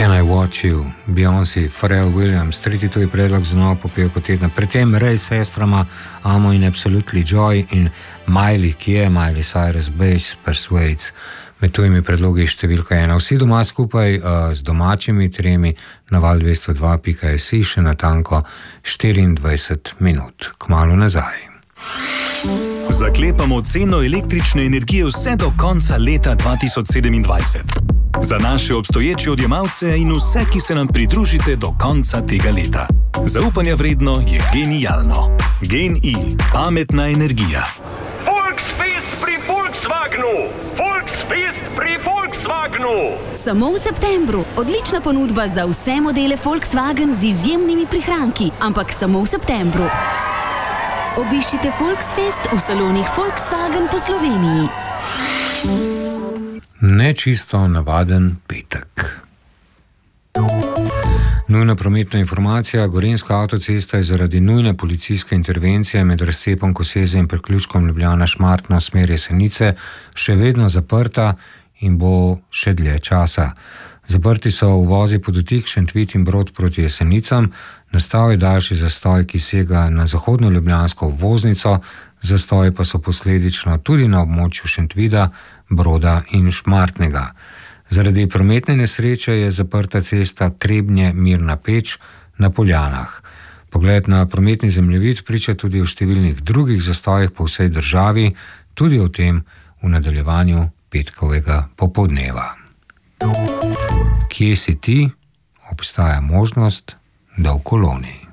Can I Watch You, Beyoncé, Pharrell Williams, tretji tuji predlog za novo popevko tedna. Pri tem Ray s sestrama Amo in Absolutely Joy in Miley, ki je Miley Cyrus, Bass Persuades, med tujimi predlogi številka 1. Vsi doma skupaj z domačimi tremi na val202.si še natanko 24 minut. Kmalu nazaj. Zaklepamo ceno električne energije vse do konca leta 2027. Za naše obstoječe odjemalce in vse, ki se nam pridružite do konca tega leta. Zaupanja vredno je genialno. GEN-I, pametna energija. Volksfest pri Volkswagenu! Volksfest pri Volkswagenu! Samo v septembru. Odlična ponudba za vse modele Volkswagen z izjemnimi prihranki, ampak samo v septembru. Obiščite Volksfest v salonih Volkswagen po Sloveniji. Ne čisto navaden petek. Nujna prometna informacija. Gorenjska avtocesta je zaradi nujne policijske intervencije med razcepom Koseze in priključkom Ljubljana-Šmartno v smer Jesenice še vedno zaprta in bo še dlje časa. Zaprti so uvozi Podotik, Šentvid in Brod proti Jesenicam. Nastal je daljši zastoj, ki sega na zahodno ljubljansko obvoznico, zastoji pa so posledično tudi na območju Šentvida, Broda in Šmartnega. Zaradi prometne nesreče je zaprta cesta Trebnje-Mirna Peč na Poljanah. Pogled na prometni zemljevid priča tudi o številnih drugih zastojih po vsej državi, tudi o tem v nadaljevanju petkovega popoldneva. Kje si ti? Obstaja možnost, da v koloni.